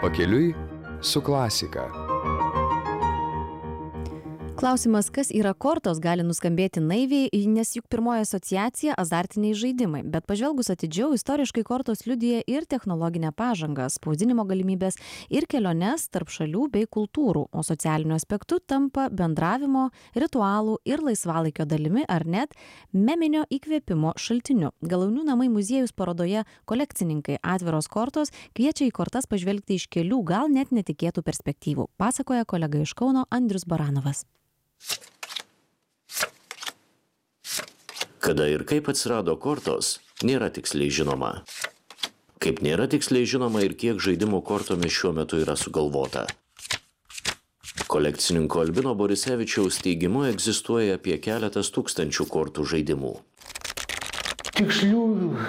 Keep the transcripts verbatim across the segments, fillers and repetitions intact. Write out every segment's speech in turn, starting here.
Pakeliui su klasika. Klausimas, kas yra kortos, gali nuskambėti naiviai, nes juk pirmoji asociacija – azartiniai žaidimai. Bet pažvelgus atidžiau, istoriškai kortos liudija ir technologinę pažangą, spausdinimo galimybės ir keliones tarp šalių bei kultūrų, o socialiniu aspektu tampa bendravimo, ritualų ir laisvalaikio dalimi ar net meminio įkvėpimo šaltiniu. Galaunių namai muziejus parodoje kolekcininkai atviros kortos kviečia į kortas pažvelgti iš kelių, gal net netikėtų perspektyvų, pasakoja kolega iš Kauno Andrius Baranovas. Kada ir kaip atsirado kortos, nėra tiksliai žinoma. Kaip nėra tiksliai žinoma ir kiek žaidimų kortomis šiuo metu yra sugalvota. Kolekcininko Albino Borisevičiaus teigimu egzistuoja apie keletas tūkstančių kortų žaidimų. Tikslių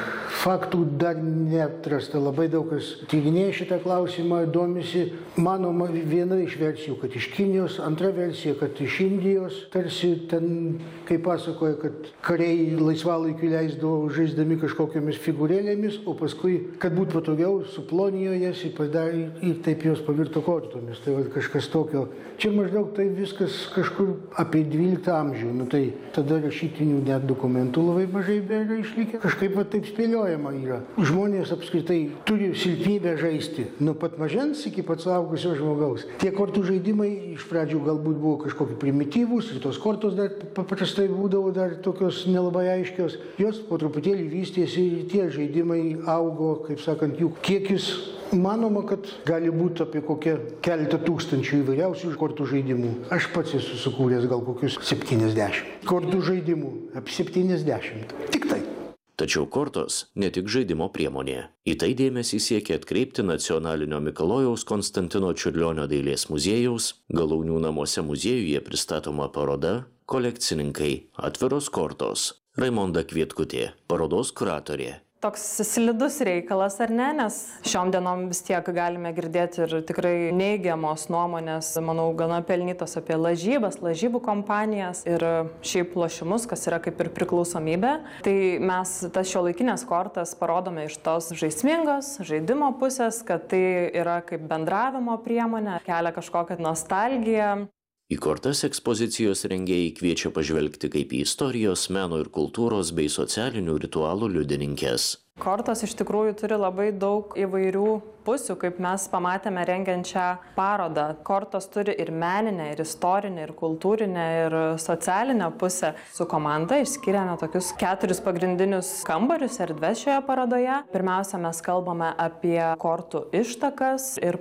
faktų dar neatrasta. Labai daug kas tyrinėja šitą klausimą, domisi. Manoma viena iš versijų, kad iš Kinijos, antra versija, kad iš Indijos. Tarsi ten, kaip pasakoja, kad kariai laisvalaikiu leisdavo žaisdami kažkokiamis figūrėlėmis, o paskui, kad būtų patogiau, suplonijo jas ir, padarė, ir taip jos pavirto kortomis. Tai va, kažkas tokio. Čia maždaug tai viskas kažkur apie dvyliktą amžių. Nu, tai tada rašytinių net dokumentų labai mažai yra išlikę. Kažkaip va, taip spėliojama yra. Žmonės apskritai turi silpnybę žaisti. Nuo pat mažens iki pat suaugusio žmogaus. Tie kortų žaidimai iš pradžių galbūt buvo kažkokie primityvūs ir tos kortos dar paprastai būdavo dar tokios nelabai aiškios. Jos po truputėlį vystėsi ir tie žaidimai augo, kaip sakant, jų kiekis. Manoma, kad gali būti apie kokią keletą tūkstančių įvairiausių kortų žaidimų. Aš pats esu sukūręs gal kokius septyniasdešimt kortų žaidimų. Apie septyniasdešimt. Tik tai. Tačiau kortos ne tik žaidimo priemonė. Į tai dėmesį siekia atkreipti Nacionalinio Mikalojaus Konstantino Čiurlionio dailės muziejaus, Galaunių namuose muziejuje pristatoma paroda Kolekcininkai atviros kortos. Raimonda Kvietkutė, parodos kuratorė. Toks slidus reikalas, ar ne? Nes šiom dienom vis tiek galime girdėti ir tikrai neigiamos nuomonės, manau, gana pelnytos apie lažybas, lažybų kompanijas ir šiaip lošimus, kas yra kaip ir priklausomybė. Tai mes tas šiuolaikinės kortas parodome iš tos žaismingos žaidimo pusės, kad tai yra kaip bendravimo priemonė, kelia kažkokią nostalgiją. Į kortas ekspozicijos rengėjai kviečia pažvelgti kaip į istorijos, meno ir kultūros bei socialinių ritualų liudininkės. Kortos iš tikrųjų turi labai daug įvairių pusių, kaip mes pamatėme rengiančią parodą. Kortos turi ir meninę, ir istorinę, ir kultūrinę, ir socialinę pusę. Su komanda išskiriame tokius keturis pagrindinius kambarius, erdves šioje parodoje. Pirmiausia, mes kalbame apie kortų ištakas ir